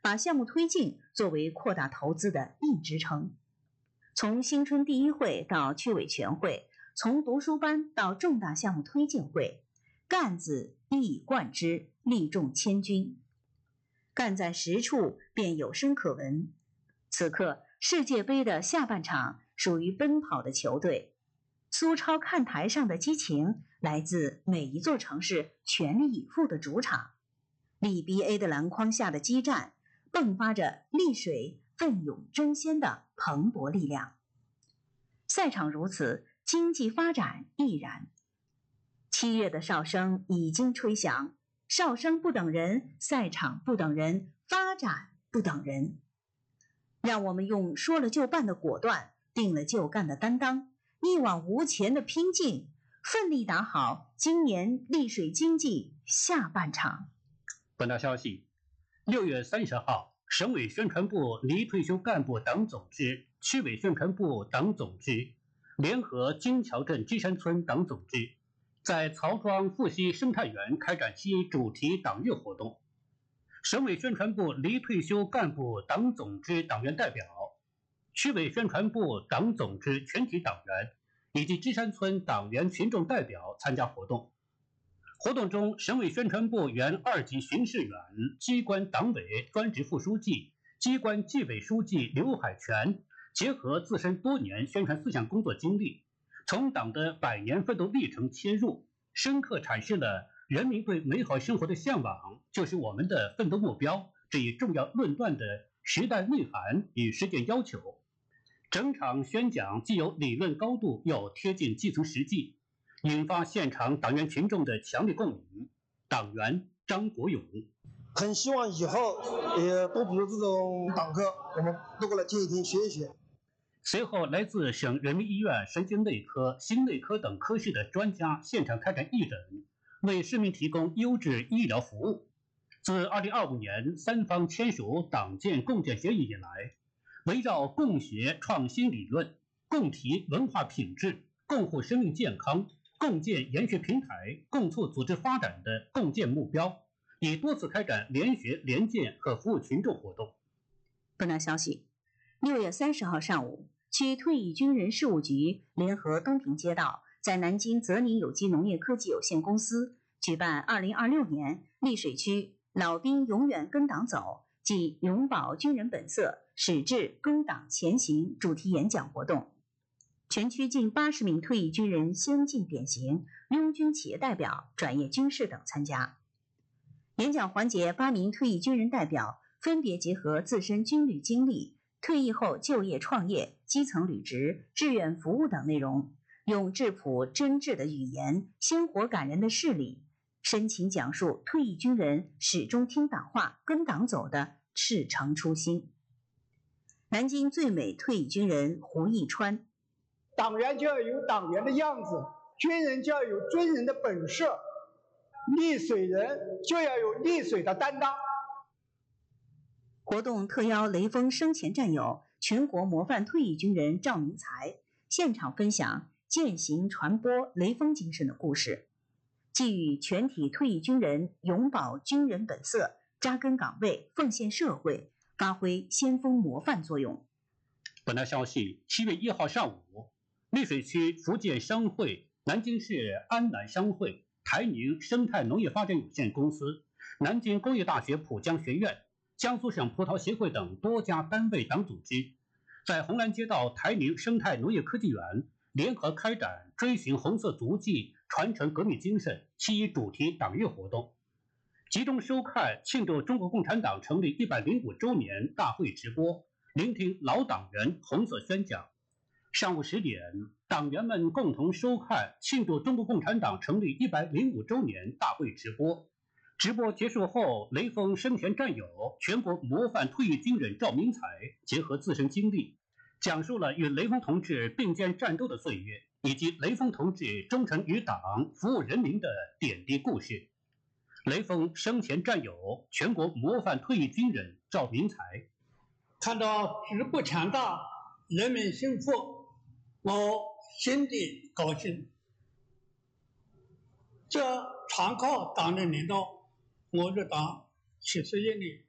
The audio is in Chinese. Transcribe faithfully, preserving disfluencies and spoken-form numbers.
把项目推进作为扩大投资的硬支撑。从新春第一会到区委全会，从读书班到重大项目推进会，干字一以贯之，力重千钧。干在实处，便有声可闻。此刻世界杯的下半场属于奔跑的球队，苏超看台上的激情来自每一座城市全力以赴的主场，利 B A 的篮筐下的激战迸发着丽水奋勇争先的蓬勃力量。赛场如此，经济发展亦然。七月的哨声已经吹响，哨声不等人，赛场不等人，发展不等人。让我们用说了就办的果断，定了就干的担当，一往无前的拼劲，奋力打好今年丽水经济下半场。 本条消息，六月三十号，省委宣传部离退休干部党总支、区委宣传部党总支联合金桥镇芝山村党总支，在曹庄富溪生态园开展其主题党月活动。省委宣传部离退休干部党总支党员代表、区委宣传部党总支全体党员以及芝山村党员群众代表参加活动。活动中，省委宣传部原二级巡视员、机关党委专职副书记、机关纪委书记刘海泉结合自身多年宣传思想工作经历，从党的百年奋斗历程切入，深刻阐释了人民对美好生活的向往就是我们的奋斗目标这一重要论断的时代内涵与实践要求。整场宣讲既有理论高度，又贴近基层实际，引发现场党员群众的强烈共鸣。党员张国勇： 很希望以后也多组织这种党课，我们都过来听一听，学一学。 随后，来自省人民医院神经内科、心内科等科室的专家现场开展义诊，为市民提供优质医疗服务。自二零二五年三方签署党建共建协议以来，围绕共学创新理论、共提文化品质、共护生命健康、共建研学平台、共促组织发展的共建目标，已多次开展联学联建和服务群众活动。 本条消息，六月三十号上午，区退役军人事务局联合东平街道，在南京泽宁有机农业科技有限公司举办二零二六年丽水区老兵永远跟党走即永葆军人本色，矢志攻党前行主题演讲活动。全区近八十名退役军人先进典型、拥军企业代表、转业军士等参加。演讲环节，八名退役军人代表分别结合自身军旅经历、退役后就业创业、基层履职、志愿服务等内容，用质朴真挚的语言、鲜活感人的事例，深情讲述退役军人始终听党话、跟党走的赤诚初心。南京最美退役军人胡义川： 党员就要有党员的样子，军人就要有军人的本色，丽水人就要有丽水的担当。 活动特邀雷锋生前战友、全国模范退役军人赵明才现场分享践行传播雷锋精神的故事，寄予全体退役军人永葆军人本色，扎根岗位，奉献社会，发挥先锋模范作用。 本条消息，七月一号上午，丽水区福建商会、南京市安南商会、台宁生态农业发展有限公司、南京工业大学浦江学院、江苏省葡萄协会等多家单位党组织，在红蓝街道台宁生态农业科技园联合开展追寻红色足迹、传承革命精神七一主题党月活动，集中收看庆祝中国共产党成立一百零五周年大会直播，聆听老党员红色宣讲。上午十点，党员们共同收看庆祝中国共产党成立一百零五周年大会直播。直播结束后，雷锋生前战友、全国模范退役军人赵明才结合自身经历，讲述了与雷锋同志并肩战斗的岁月，以及雷锋同志忠诚于党、服务人民的点滴故事。雷锋生前战友、全国模范退役军人赵明才： 看到直播强大，人民幸福，我心里高兴。这全靠党的领导，我入党七十一年，